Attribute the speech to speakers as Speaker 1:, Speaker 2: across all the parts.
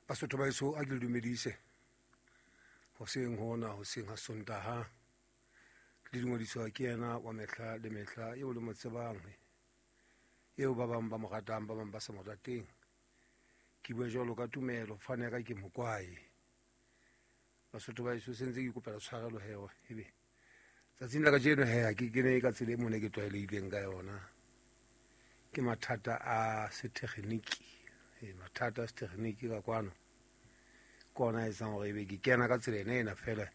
Speaker 1: Basotho ba eso a ke le dumedise go seng hona go seng ha Sontaha le dingodiso ke yena wa mehla le mehla eo le mo tsebang eo ba bang ba mo ratang ba bang ba sa mo rateng ke bua jwalo ka tumelo fane ka ke mokwae Basotho ba eso sentse ke kopela tshwarelo hewa ebe tsatsing la ka jeno he ha ke kene ka tsela e mone ke tlwaelehileng ka yona ke mathata a setekgeniki mathata a setekgeniki ka kwano kona e sang gore ebe ke kena ka tsela ena fela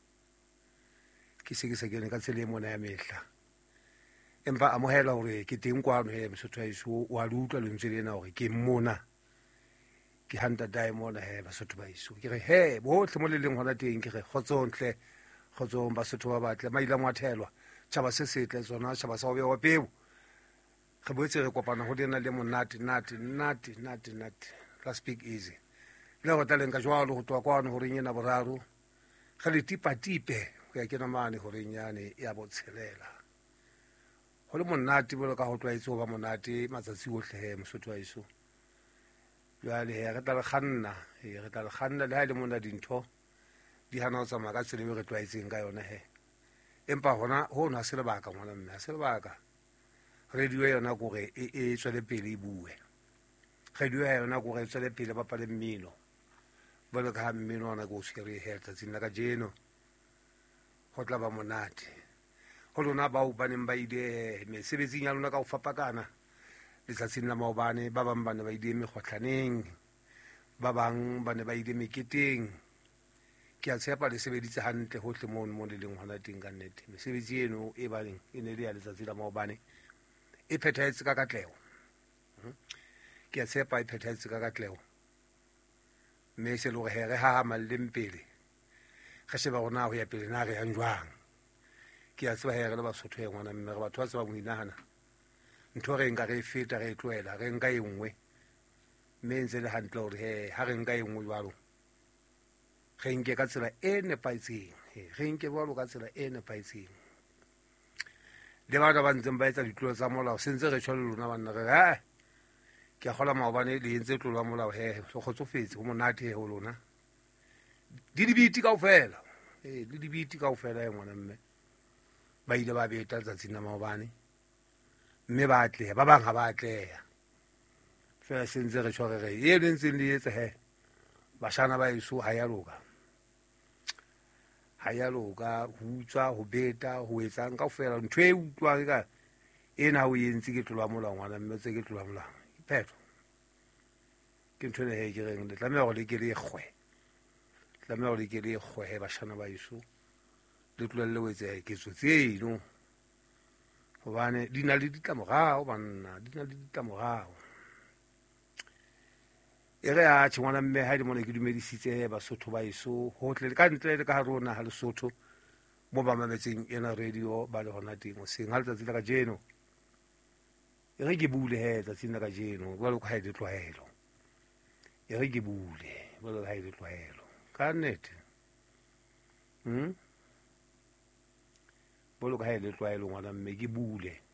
Speaker 1: ke se ke sa kene ka tsela e mona ya mehla empa amohela gore ke teng kwano he Mosotho wa eso wa le utlwa lentswe lena gore ke mona ke hanta dae mona he Basotho ba eso ke re he bohle mo le leng hona teng ke re kgotsontle kgotsong Basotho ba batle maila ngwathelwa tšhaba se setle tsona tšhaba sa go bewa peo re boetse re kopana go dena le monate let's speak easy le go tlaleng ka jwalo go twa kwano gore nyena boraro ga le tipatipe go ya kena mane gore nyane ya botshelela go le monate bolo ka go tlwaetse go ba monate matsatsi otlhe he Mosotho wa eso jwale he re tla le kganna le ha le mona dintho di hana go tsamaya ka tsela e re tlwaetseng ka yona he empa gona go no ha se lebaka ngwana mme ha se lebaka radio yona kore e tswele pele e bue radio yona kore e tswele pele ba pale mmino bolo ka mmino ona go se re he tsatsing la ka jeno go tla ba monate go lona ba o baneng ba ide mesebetsing ya lona ka go fapakana letsatsing la maobane ba bang ba ne ba ide megotlaneng ba bang ba ne ba ide meketeng ke a tshepa le sebeditse hantle hohle mo le leng hona teng ka nnete mesebetsi eno e baneng e ne le ya letsatsi la maobane e phethahetse ka katlego ke a tshepa e phethahetse ka katlego mme se le gore he re hahamalleng pele ge sheba gona go ya pele na re yang jwang ke a tseba he re le Basotho he ngwana mme re batho ba tseba mo inahana ntho re nka re feta re tloela re nka e nngwe mme ntse le hantle gore he ha re nka e nngwe jwalo re nke ka tsela e nepaetseng re nke jwalo ka tsela e nepaetseng le batho ba ntseng ba etsa ditlolo tsa molao sentse re tshwa le lona banna re ke a gola maobane le entse tlolo ya molao he le kgotsofetse go monate he go lona di dibiti kaofela le dibiti kaofela he ngwana mme ba ile ba beta letsatsing la maobane mme ba atleha ba bang ga ba atleha fela sentse re tshwa re e le ntseng le etse he bashana ba eso ha ya loka go utswa go beta go etsang kaofela ntho e utlwang ka ena o entse ke tlolo ya molao ngwana mme tse ke tlolo ya molao iphetho ke ntho ene he ke reng le tlameha go le ke le kgwe he bashana ba eso le tlolelle o etse ketso tseno gobane di na le ditlamorago banna di na le ditlamorago e re a tshingwana mme ha di mona ke dumedisitse Basotho ba eso hotle ka ntle le ka rona ha Lesotho mo ba mametseng ena radio ba le hona teng o seng ha letsatsi la ka jeno e re ke bule he tsatsing la ka jeno ba lo ka ile tlwaelo e re ke bule ba lo ka ile tlwaelo ka nnete bo lo ka ile tlwaelo ngwana mme ke bule